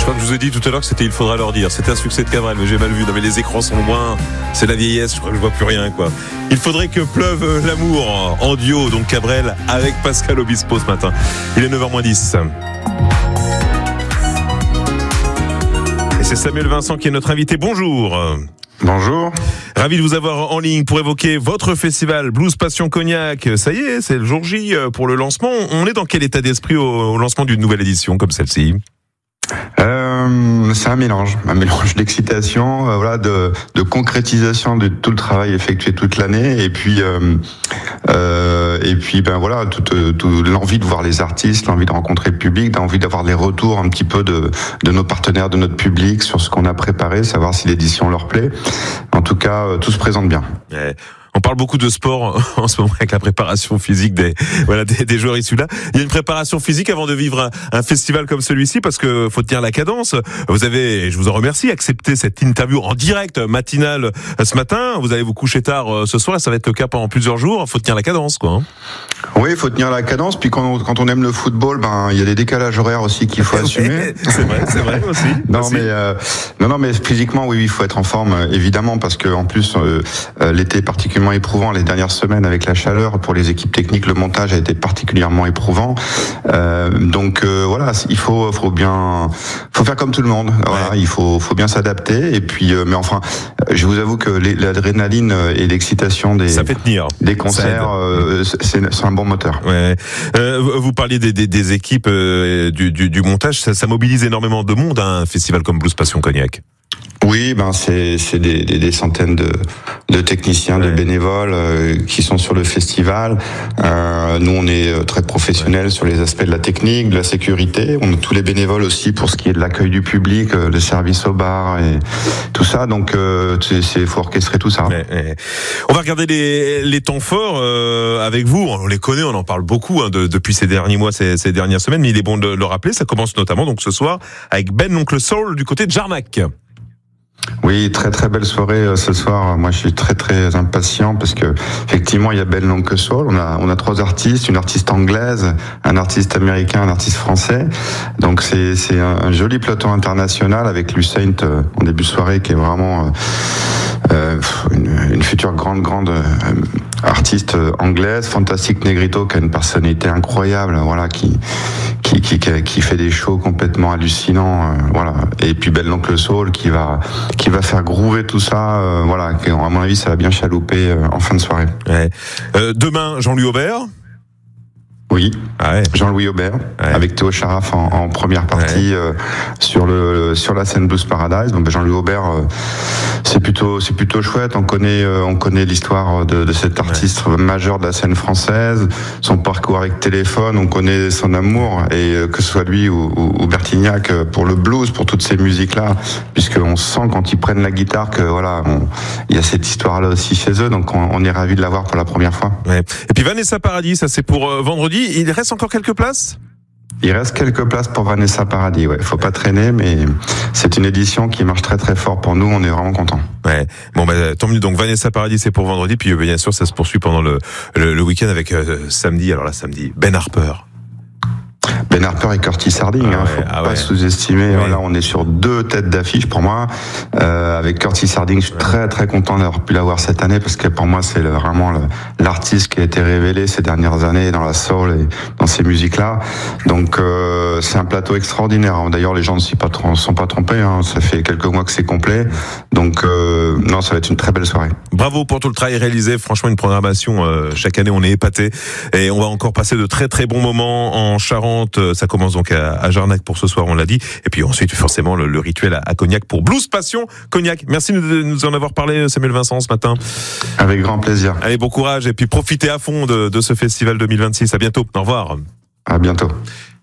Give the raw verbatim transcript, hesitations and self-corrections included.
crois que je vous ai dit tout à l'heure que c'était Il faudra leur dire. C'était un succès de Cabrel, mais j'ai mal vu. Non mais les écrans sont loin. C'est la vieillesse. Je crois que je vois plus rien, quoi. Il faudrait que pleuve l'amour en duo. Donc Cabrel avec Pascal Obispo ce matin. Il est neuf heures moins dix. Et c'est Samuel Vincent qui est notre invité. Bonjour. Bonjour. Ravi de vous avoir en ligne pour évoquer votre festival Blues Passion Cognac. Ça y est, c'est le jour J pour le lancement. On est dans quel état d'esprit au lancement d'une nouvelle édition comme celle-ci ? Euh, c'est un mélange, un mélange d'excitation, euh, voilà, de, de concrétisation de tout le travail effectué toute l'année, et puis, euh, euh, et puis, ben voilà, toute, toute l'envie de voir les artistes, l'envie de rencontrer le public, l'envie d'avoir les retours un petit peu de, de nos partenaires, de notre public sur ce qu'on a préparé, savoir si l'édition leur plaît. En tout cas, euh, tout se présente bien. Ouais. On parle beaucoup de sport en ce moment avec la préparation physique des voilà des, des joueurs issus là. Il y a une préparation physique avant de vivre un, un festival comme celui-ci parce que faut tenir la cadence. Vous avez, je vous en remercie, accepté cette interview en direct matinale ce matin. Vous allez vous coucher tard ce soir, ça va être le cas pendant plusieurs jours. Faut tenir la cadence, quoi. Oui, il faut tenir la cadence. Puis quand on, quand on aime le football, ben il y a des décalages horaires aussi qu'il faut assumer. C'est vrai, c'est vrai aussi. non aussi. mais euh, non non mais physiquement oui, il faut être en forme évidemment parce que en plus euh, l'été est particulièrement éprouvant les dernières semaines avec la chaleur pour les équipes techniques. Le montage a été particulièrement éprouvant. Euh, donc euh, voilà, il faut faut bien faut faire comme tout le monde. Voilà, ouais. il faut faut bien s'adapter et puis euh, mais enfin, je vous avoue que l'adrénaline et l'excitation des ça fait tenir. des concerts euh, c'est c'est un bon moteur. Ouais. Euh, vous parliez des, des, des équipes euh, du, du, du montage, ça, ça mobilise énormément de monde, hein, un festival comme Blues Passion Cognac. Oui, ben c'est c'est des, des, des centaines de, de techniciens, ouais. de bénévoles euh, qui sont sur le festival. Euh, nous, on est très professionnels ouais. sur les aspects de la technique, de la sécurité. On a tous les bénévoles aussi pour ce qui est de l'accueil du public, euh, le service au bar et tout ça. Donc, euh, c'est c'est faut orchestrer tout ça. Ouais, ouais. On va regarder les les temps forts euh, avec vous. On les connaît, on en parle beaucoup hein, de, depuis ces derniers mois, ces, ces dernières semaines. Mais il est bon de le rappeler. Ça commence notamment donc ce soir avec Ben l'Oncle Soul du côté de Jarnac. Oui, très très belle soirée euh, ce soir. Moi, je suis très très impatient parce que effectivement, il y a Ben l'Oncle Soul. On a on a trois artistes, une artiste anglaise, un artiste américain, un artiste français. Donc c'est c'est un, un joli plateau international avec Lucent euh, en début de soirée qui est vraiment euh, euh, une, une future grande grande euh, artiste anglaise. Fantastic Negrito qui a une personnalité incroyable, voilà, qui qui qui qui fait des shows complètement hallucinants, euh, voilà. Et puis Ben l'Oncle Soul qui va qui va faire groover tout ça, euh, voilà. À mon avis, ça va bien chalouper euh, en fin de soirée. Ouais. Euh, demain, Jean-Louis Aubert. Oui, ah ouais. Jean-Louis Aubert, ouais. avec Théo Charaf en, en première partie ouais. euh, sur le sur la scène Blues Paradise. Donc Jean-Louis Aubert, euh, c'est plutôt c'est plutôt chouette. On connaît euh, on connaît l'histoire de, de cet artiste ouais. majeur de la scène française, son parcours avec Téléphone. On connaît son amour et euh, que ce soit lui ou, ou, ou Bertignac pour le blues, pour toutes ces musiques là, puisque on sent quand ils prennent la guitare que voilà, il y a cette histoire là aussi chez eux. Donc on, on est ravis de la voir pour la première fois. Ouais. Et puis Vanessa Paradis, ça c'est pour euh, vendredi. Il reste encore quelques places ? Il reste quelques places pour Vanessa Paradis, ouais. Faut pas traîner, mais c'est une édition qui marche très très fort pour nous, on est vraiment contents. Ouais. Bon, bah, tant mieux. Donc, Vanessa Paradis, c'est pour vendredi, puis, bien sûr, ça se poursuit pendant le, le, le week-end avec, euh, samedi, alors là, samedi, Ben Harper. Ben Harper et Curtis Harding, ah ouais, hein, faut ah pas ouais. sous-estimer. Ouais. Là, on est sur deux têtes d'affiche pour moi. Euh, avec Curtis Harding, je suis ouais. très très content d'avoir pu l'avoir cette année parce que pour moi, c'est le, vraiment le, l'artiste qui a été révélé ces dernières années dans la soul et dans ces musiques-là. Donc, euh, c'est un plateau extraordinaire. D'ailleurs, les gens ne s'y pas, sont pas trompés. Hein. Ça fait quelques mois que c'est complet. Donc, euh, non, ça va être une très belle soirée. Bravo pour tout le travail réalisé. Franchement, une programmation. Euh, chaque année, on est épatés et on va encore passer de très très bons moments en Charente. Ça commence donc à, à Jarnac pour ce soir, on l'a dit. Et puis ensuite, forcément, le, le rituel à, à Cognac pour Blues Passion Cognac. Merci de nous en avoir parlé, Samuel Vincent, ce matin. Avec grand plaisir. Allez, bon courage et puis profitez à fond de, de ce festival deux mille vingt-six. À bientôt. Au revoir. À bientôt.